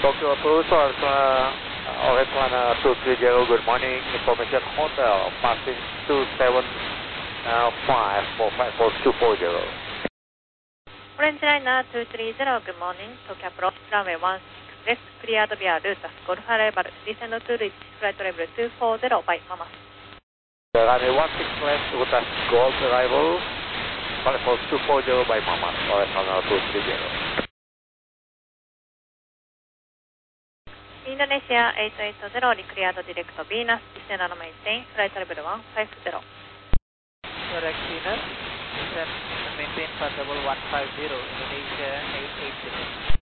Tokyo Approach, Orange Runner 230, good morning. Information Hotel, passing 275454240. Orange Liner 230, good morning. Tokyo Approach, runway 16 left, cleared via Lutas, Golf Arrival, descend to reach flight level 240 by Mama. Runway 16 left, Lutas, Golf Arrival, flight level 240 by Mama, Orange Runner 230. Indonesia 880, declared direct Venus, descend and maintain, flight level 150. Correct Venus, descend and maintain flight level 150, Indonesia 880.